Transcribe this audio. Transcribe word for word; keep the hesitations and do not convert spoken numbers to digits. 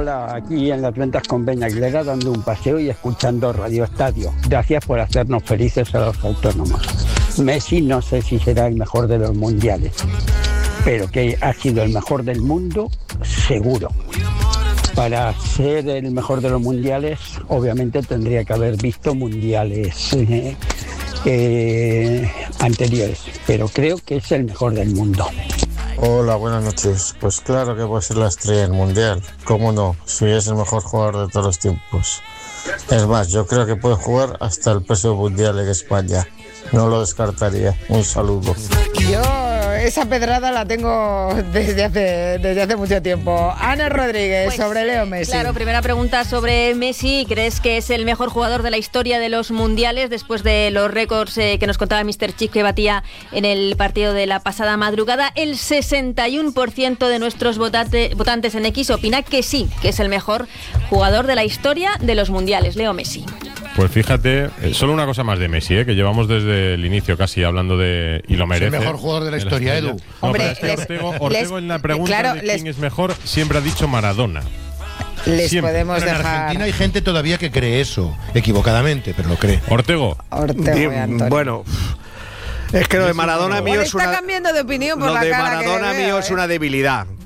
hola, aquí en las Ventas con Peña Aguilera dando un paseo y escuchando Radio Estadio. Gracias por hacernos felices a los autónomos. Messi no sé si será el mejor de los mundiales, pero que ha sido el mejor del mundo, seguro. Para ser el mejor de los mundiales, obviamente tendría que haber visto mundiales eh, eh, anteriores, pero creo que es el mejor del mundo. Hola, buenas noches. Pues claro que puede ser la estrella del mundial. ¿Cómo no? Si es el mejor jugador de todos los tiempos. Es más, yo creo que puede jugar hasta el próximo mundial en España. No lo descartaría. Un saludo. Yo esa pedrada la tengo desde hace, desde hace mucho tiempo. Ana Rodríguez, pues, sobre Leo Messi. Claro, primera pregunta sobre Messi. ¿Crees que es el mejor jugador de la historia de los mundiales después de los récords eh, que nos contaba míster Chip que batía en el partido de la pasada madrugada? El sesenta y uno por ciento de nuestros votante, votantes en X opina que sí, que es el mejor jugador de la historia de los mundiales, Leo Messi. Pues fíjate, eh, solo una cosa más de Messi, eh, que llevamos desde el inicio casi hablando de... Y lo merece. Es el mejor jugador de la historia, Edu. No, Hombre, es que les, Ortego, Ortego les, en la pregunta claro, de les, quién es mejor siempre ha dicho Maradona. Les Siempre. podemos Pero en dejar... Argentina hay gente todavía que cree eso, equivocadamente, pero lo cree. Ortego. Ortego y Antonio. Bueno, es que lo de Maradona mío Bueno, es una... está cambiando de opinión por lo la de cara Maradona que le veo, mío es ¿eh? una debilidad.